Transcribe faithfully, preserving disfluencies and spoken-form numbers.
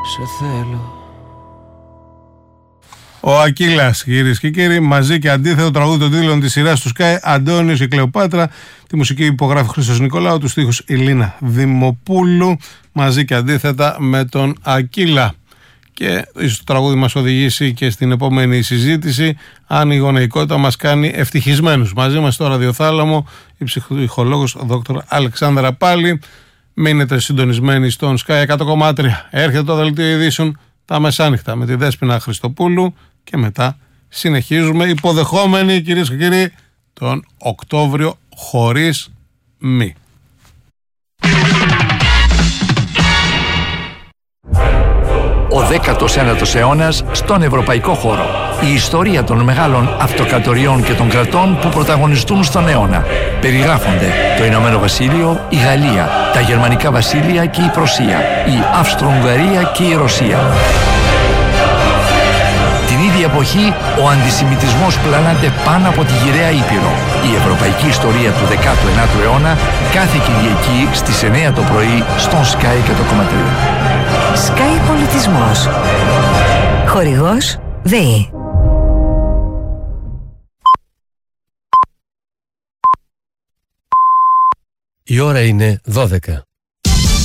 Σε θέλω. Ο Ακύλας, κυρίες και κύριοι, μαζί και αντίθετο τραγούδι των τίτλων της σειράς του Sky, Αντώνιος και Κλεοπάτρα. Τη μουσική υπογράφει Χρήστος Νικολάου, τους στίχους Ηλίνα Δημοπούλου, μαζί και αντίθετα με τον Ακύλα. Και ίσως το τραγούδι μας οδηγήσει και στην επόμενη συζήτηση, αν η γονεϊκότητα μας κάνει ευτυχισμένους. Μαζί μας στο ραδιοθάλαμο η ψυχολόγος δόκτωρ Αλεξάνδρα Πάλη. Μείνετε συντονισμένοι στον Sky εκατό κόμμα τρία. Έρχεται το δελτίο ειδήσεων τα μεσάνυχτα με τη Δέσποινα Χριστοπούλου και μετά συνεχίζουμε υποδεχόμενοι, κυρίες και κύριοι, τον Οκτώβριο χωρίς μη. Ο δέκατος ένατος αιώνας στον ευρωπαϊκό χώρο. Η ιστορία των μεγάλων αυτοκρατοριών και των κρατών που πρωταγωνιστούν στον αιώνα. Περιγράφονται το Ηνωμένο Βασίλειο, η Γαλλία, τα Γερμανικά Βασίλεια και η Πρωσία, η Αυστρο-Ουγγαρία και η Ρωσία. Την ίδια εποχή, ο αντισημιτισμός πλανάται πάνω από τη γυραιά Ήπειρο. Η ευρωπαϊκή ιστορία του δέκατου ένατου αιώνα κάθε Κυριακή στις εννιά το πρωί στον Sky εκατό κόμμα τρία. Sky Πολιτισμός. Χορηγός ΔΕΗ. Η ώρα είναι δώδεκα.